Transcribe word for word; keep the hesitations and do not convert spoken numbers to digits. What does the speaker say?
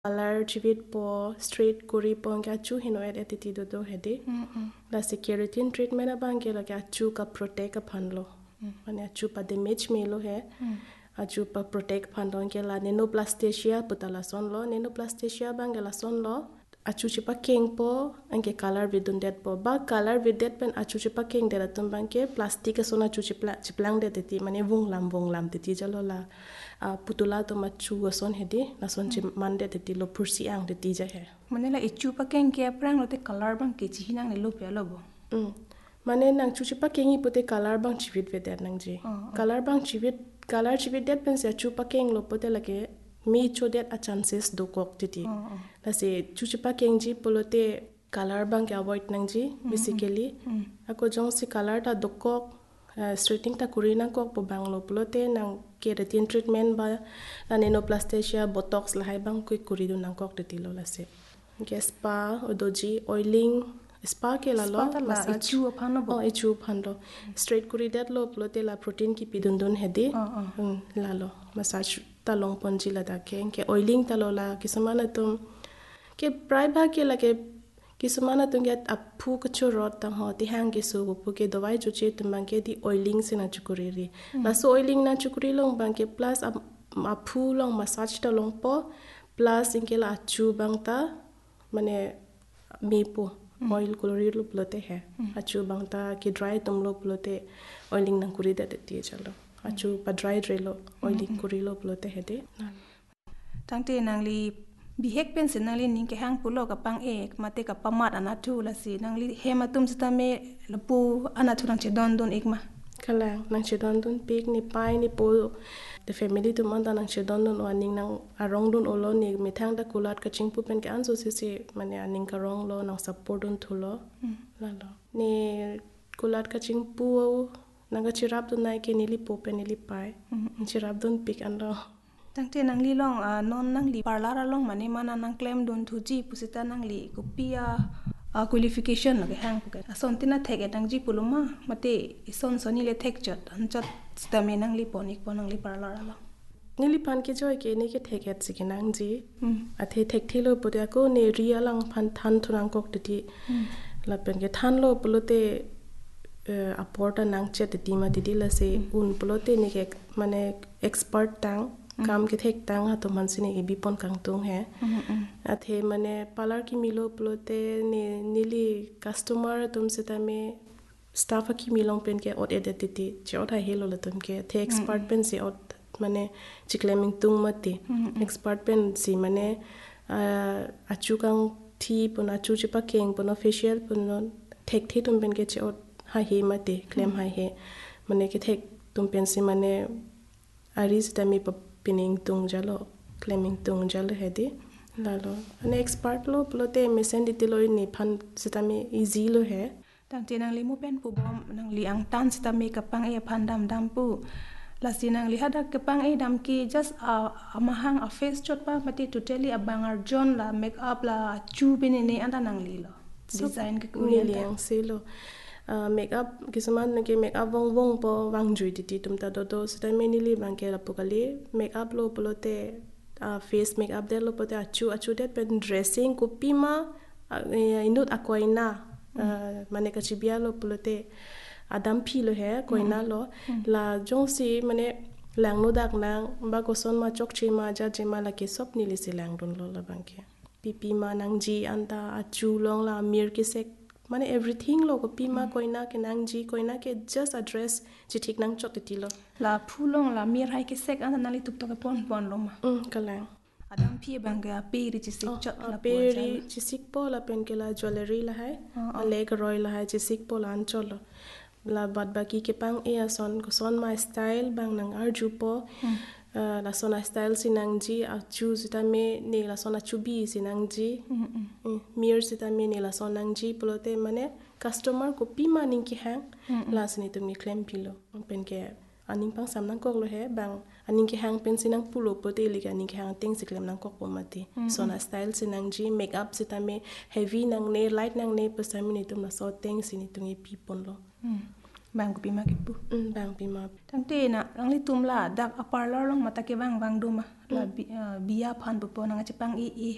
color chivit po straight kuri po ang achu hinoet attitude do hedi la security treatment abang ke la achu ka protect ka phanlo mane achu pa damage melo he achu pa protect phandon ke la nanoplastasia putala son lo nanoplastasia bang la son lo achu chipa keng po angke color vidun det po ba color videt pen achu chipa keng de tum bang ke plastic ka sona achu chipla chiplang de ti mane wung lam wung lam ti jalo la putula to machu son hedi la son chim mande ti lo pursi ang de ti ja he mane la ichu pa keng ke prang lo te color bang ke chi nang ne lo pe lo bo um mane nang chu chipa keng ipote color bang chivit vedet nang ji color bang chivit color chivit det pen se chu pa keng lo pote la ke mi chodet a chances do kok titi la se chuchipa kengji polote color bang ke avoid nangji basically ako jong si color ta dokok straightening ta kurina kok po bang lo polote nang keratin treatment ba la nanoplastasia botox la hai bang ko kuridu nang kok titi lo la se ke spa odoji oiling spa ke la lo massage chu phano bo oh chu phando straight kuri det lo polote la protein ki pidun don hedi la lo massage talong ponji la da ke ke oiling talola kisamana tum ke prai ba ke la ke kisamana tum get appu ka chorot ta ho ti hang ke so pu ke dawai chu che tum bang ke di oiling se na chukuri ri la so oiling na chukuri long bang ke plus appu long massage talong po plus inke la chu bang ta mane me po oil colori lo plote hai achu bang ta ke dry tum lo plote oiling na kuri da ti chalo achu pa dry relo oiling kuri lo plote hede tangte nangli bihek pen se nangli ning ke hang pulo ka pang ek mate ka pamat ana thu la si nangli hema tum sta me lapu ana thu nang che don don ek ma kala nang che don don pik ni pai ni po the family tum anda nang che don don waning nang arong don olo ni mithang da kulat ka chingpu pen ke anso se se mane aning ka rong lo nang support don thulo la lo ni kulat ka chingpu naga chirap don nai ke nili pope nili pai chirap don pik ando tangte nangli long non nangli parlara long mane mana nang claim don thuji pusita nangli kopia qualification lage hang puke asontina thege nangji puluma mate ison soni le thek chat anchat stame nangli ponik ponangli parlara long nili pan ke joy ke ne ke theket sike nangji athe thek thilo podia ko ne ria lang phan than thurang kok ti la pen ke than lo pulote aporta nang chet ti ma ti la se un plote ni ke mane expert tang kam ke thek tang ha to man sine ke bipon kang tung he athe mane parlor ki milo plote ne nili customer tum se ta me staff ki milong pen ke od edit ti chot ha helo la tum ke the expert pen se od mane chicleming tung mate expert pen si mane achu kang thi pona chu chipa keng pona facial pona thek thi tum pen ke chot ha he mate claim ha he mane ke thek tum pen se mane aris tami pining tung jalo claiming tung jalo hedi lalo ane expert lo plote mesen ditilo ni phan sitami easy lo he tangte nang limu pen pu bom nang li ang tan sitami kapang e phan dam dam pu la sinang li hada kapang e dam ki just a amahang a face chot pa mati totally abangar john la make up la chu bine ne anda nang li lo design ke kulian yang selo Uh, make up kisaman ke make up wong wong po wang jui ti tum ta do do sta menili bang ke lapukali make up lo polote uh, face make up de lo pote achu achu det pen dressing ko pima uh, inut akoina uh, mane ka chibia lo polote adam phi lo he koina lo la jong si mane lang no dak nang ba ko son ma chok chi ma ja je ma la ke sop ni li se lang don lo la bang ke pipi ma nang ji anta achu long la mir ke sek mane everything lo ko pima koina ke nangji koina ke just address ji thik nang chot ti lo la phulong la mir hai ke sek an nali tuk tok pon pon lo ma um kalang adam phi banga pe ri ji sik chot la pe ri ji sik po la pen ke la jewelry la hai a leg roy la hai ji sik po lan cholo la bad baki ke pang e son ko son my style bang nang arju po Uh, la sona style sinangji a choose ta me ne la sona chubi sinangji mm -mm. mir sita me ne la sonangji plote mane customer ko pima ning ki hang la sini to mi claim pilo pen ke aning pang sam nang kok lo he bang aning ki hang pen sinang pulo pote li ka ning ki hang ting si claim nang kok po mate sona style sinangji make up sita me heavy nang ne light nang ne pa sam ni to na so ting sini to ngi pi pon lo bang pima ke pu bang pima tangte na angli tumla dak a parlor long mata ke bang bang duma la biya phan bu po nang chepang i i